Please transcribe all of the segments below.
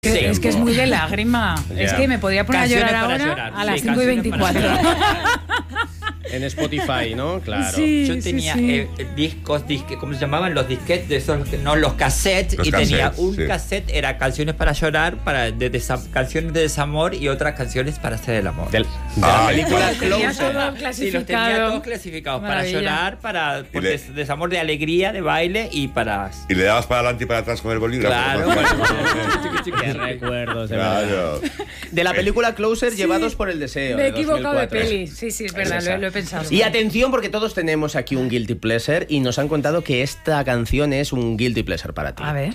es que es muy de lágrima. Ya. Es que me podría poner Canciones a llorar para ahora llorar. a las Sí, 5:24. En Spotify, ¿no? Claro. Sí. Yo tenía discos, ¿cómo se llamaban? Los disquetes, de esos, no, los cassettes. Los y tenía cassettes, un sí. cassette, era canciones para llorar, canciones de desamor y otras canciones para hacer el amor. De la película Tenía todo Closer. Sí, los tenía todos clasificados. Maravilla. Para llorar, por desamor, de alegría, de baile y para... Y le dabas para adelante y para atrás con el bolígrafo. Claro, Qué recuerdos, de Claro. verdad. De la película Closer, Llevados por el deseo. Me he de equivocado de 2004. peli. Sí, es verdad, Esa. lo he pensado. Y atención, porque todos tenemos aquí un guilty pleasure y nos han contado que esta canción es un guilty pleasure para ti. A ver.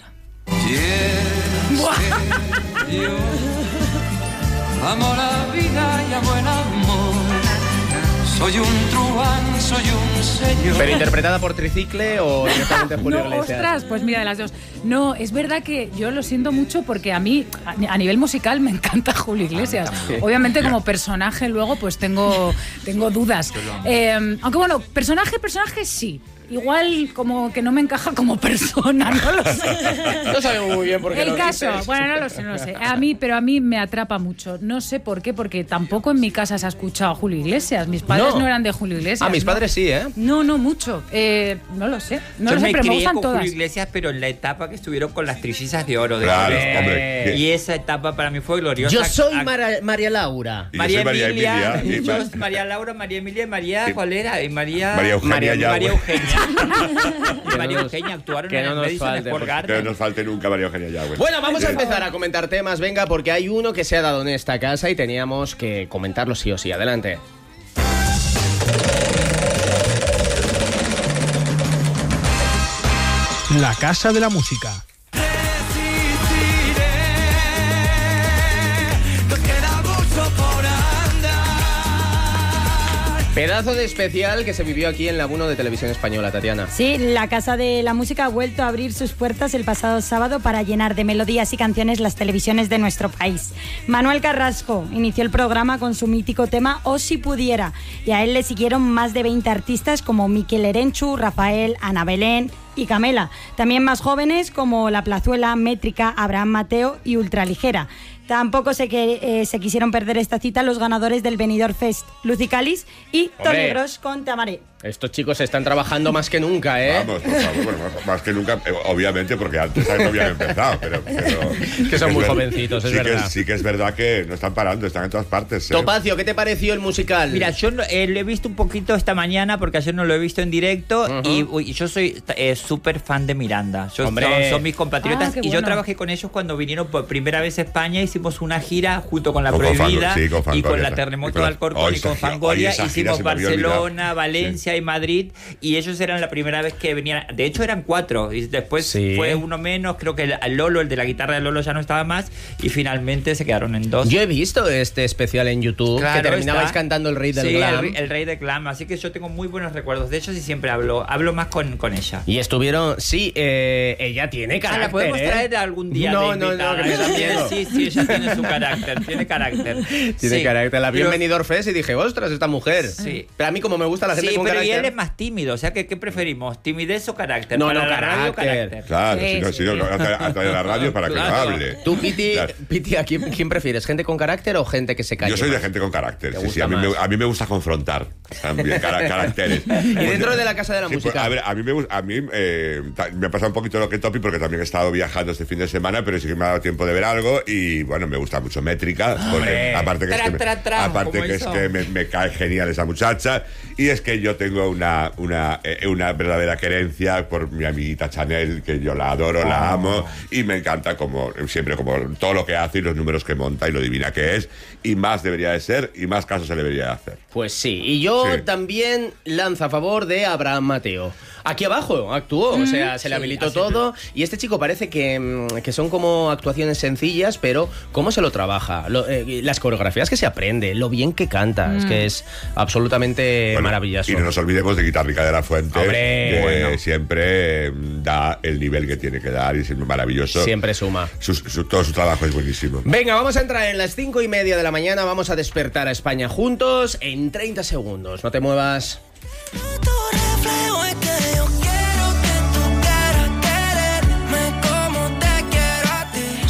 Amo la vida y amo el amor. Soy un truán, soy un señor. ¿Pero interpretada por Tricicle o directamente Julio No, Iglesias? ostras, pues mira, de las dos. No, es verdad que yo lo siento mucho porque a mí, a nivel musical, me encanta Julio Iglesias. Obviamente como personaje luego pues tengo dudas. Aunque bueno, personaje sí. Igual como que no me encaja como persona, no lo sé. No sabemos muy bien por qué El lo caso, dices. bueno, no lo sé. Pero a mí me atrapa mucho. No sé por qué, porque tampoco en mi casa se ha escuchado a Julio Iglesias. Mis padres no eran de Julio Iglesias. Mis ¿no? padres sí, ¿eh? No mucho. No lo sé. No Yo lo sé, me pero me crié gustan con todas. Julio Iglesias, pero en la etapa que estuvieron con las trillizas de oro. Claro, Julio. hombre. Y esa etapa para mí fue gloriosa. Yo soy María Laura. Y yo soy María Emilia. y yo, María Laura, María Emilia y María, ¿cuál era? Y María María Eugenia María Yagüe. Eugenia. Que María no nos- Eugenia actuaron que en no el nos Madison falte, Square porque- Que Garden. no nos falte nunca María Eugenia Yagüe. Bueno, vamos a empezar a comentar temas, venga, porque hay uno que se ha dado en esta casa y teníamos que comentarlo sí o sí. Adelante. La Casa de la Música. Nos queda mucho por andar. Pedazo de especial que se vivió aquí en la 1 de Televisión Española, Tatiana. Sí, la Casa de la Música ha vuelto a abrir sus puertas el pasado sábado para llenar de melodías y canciones las televisiones de nuestro país. Manuel Carrasco inició el programa con su mítico tema O si pudiera, y a él le siguieron más de 20 artistas como Miquel Erenchu, Rafael, Ana Belén y Camela. También más jóvenes como La Plazuela, Métrica, Abraham Mateo y Ultraligera. Tampoco se quisieron perder esta cita los ganadores del Benidorm Fest, Lucy Calis y Tony Hombre. Gross con Te Amaré. Estos chicos están trabajando más que nunca, ¿eh? Vamos, por favor, bueno, más que nunca, obviamente, porque antes no habían empezado, pero Que son muy ver- jovencitos, es sí verdad. sí que es verdad que no están parando, están en todas partes. ¿eh? Topacio, ¿qué te pareció el musical? Mira, yo lo he visto un poquito esta mañana porque ayer no lo he visto en directo y yo soy súper fan de Miranda. Hombre. Son mis compatriotas qué y yo bueno. trabajé con ellos cuando vinieron por primera vez a España. Hicimos una gira junto con La Con Prohibida Fango- sí, con y Fangoria, con la sí. Terremoto Y con de la- Alcorcón Ay, y con esa gira- Fangoria. ay, esa gira Hicimos se me había olvidado. Barcelona, Valencia y Madrid y ellos eran la primera vez que venían. De hecho eran 4 y después Sí. fue uno menos. Creo que el Lolo, el de la guitarra de Lolo ya no estaba más y finalmente se quedaron en 2. Yo he visto este especial en YouTube Claro, que terminabais está. cantando el Rey del Sí, Glam. el Rey del Glam. Así que yo tengo muy buenos recuerdos de ellos y siempre hablo más con ella. Y estuvieron, sí, ella tiene carácter. La podemos ¿eh? traer algún día No, de no, invitada. no, que me da miedo. Sí, ella tiene su carácter, tiene carácter. Tiene Sí, carácter. La vi en pero- Benidorm Fest y dije, ostras, esta mujer. Sí. Pero a mí como me gusta la gente Sí, con pero y carácter. él es más tímido, o sea, ¿qué preferimos? ¿Timidez o carácter? No, Para no, la radio, carácter. Claro, Sí, si no, sí. si no, ha traído la radio para que no Claro. hable. Tú, Piti, Claro. Piti, ¿a quién prefieres? ¿Gente con carácter o gente que se calle? Yo soy de más? gente con carácter. ¿Te Sí, gusta a mí, más? a mí me gusta confrontar también caracteres. Y dentro de la Casa de la Sí, Música. pues, a ver, a mí me ha pasado un poquito lo que Topi porque también he estado viajando este fin de semana, pero sí que me ha dado tiempo de ver algo y bueno, me gusta mucho Métrica, porque aparte que es que, aparte como que, es hizo. que me cae genial esa muchacha y es que yo tengo una verdadera querencia por mi amiguita Chanel, que yo la adoro, la amo y me encanta como siempre, como todo lo que hace y los números que monta y lo divina que es y más debería de ser y más casos se le debería de hacer. Pues sí, y yo Sí. también lanzo a favor de Abraham Mateo. Aquí abajo actuó, o sea, se le habilitó todo. Y este chico parece que son como actuaciones sencillas, pero cómo se lo trabaja. Las coreografías que se aprende, lo bien que canta, es que es absolutamente Bueno, maravilloso. Y no nos olvidemos de Guitarrica de la Fuente, Hombre, que bueno. siempre da el nivel que tiene que dar y es maravilloso. Siempre suma. Todo su trabajo es buenísimo. Venga, vamos a entrar en las 5:30 de la mañana, vamos a despertar a España juntos en 30 segundos. No te muevas. Tu reflejo es que yo quiero que tú quieras quererme como te quiero a ti.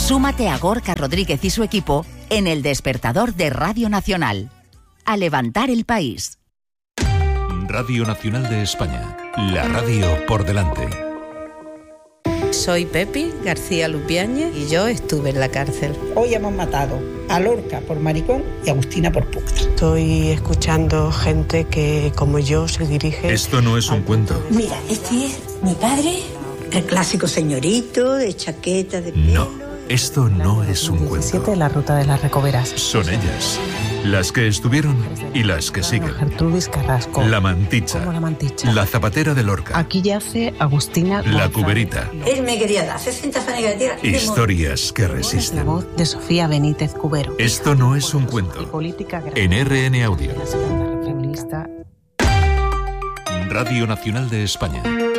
Súmate a Gorka Rodríguez y su equipo en El Despertador de Radio Nacional. A levantar el país. Radio Nacional de España. La radio por delante. Soy Pepi García Lupiáñez y yo estuve en la cárcel. Hoy hemos matado a Lorca por maricón y a Agustina por puta. Estoy escuchando gente que, como yo, se dirige... Esto no es un cuento. Mira, este es mi padre, el clásico señorito de chaqueta de pelo. No. Esto no es un cuento. La ruta de las Recoveras. Son ellas, las que estuvieron y las que siguen. Gertrudis Carrasco. La Manticha. Como la Manticha. La Zapatera de Lorca. Aquí yace Agustina La González. Cuberita. Él me quería dar 60 fanegas de tierra. Historias que resisten. La voz de Sofía Benítez Cubero. Esto no es un cuento. Política En RN Audio. La segunda feminista. Radio Nacional de España.